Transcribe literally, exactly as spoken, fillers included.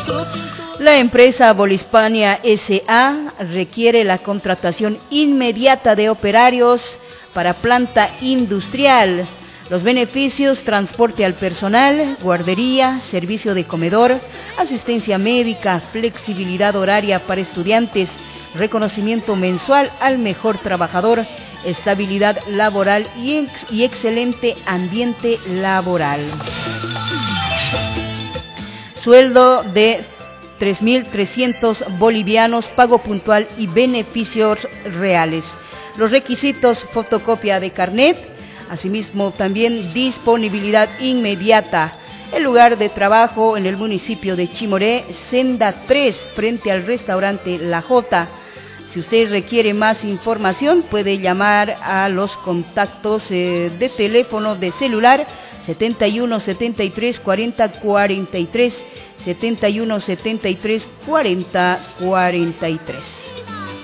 La empresa Bolispania S A requiere la contratación inmediata de operarios para planta industrial. Los beneficios: transporte al personal, guardería, servicio de comedor, asistencia médica, flexibilidad horaria para estudiantes, reconocimiento mensual al mejor trabajador, estabilidad laboral y, ex y excelente ambiente laboral. Sueldo de tres mil trescientos bolivianos, pago puntual y beneficios reales. Los requisitos: fotocopia de carnet, asimismo también disponibilidad inmediata. El lugar de trabajo en el municipio de Chimoré, Senda tres, frente al restaurante La Jota. Si usted requiere más información, puede llamar a los contactos eh, de teléfono de celular setenta y uno, setenta y tres, cuarenta, cuarenta y tres, setenta y uno, setenta y tres, cuarenta, cuarenta y tres.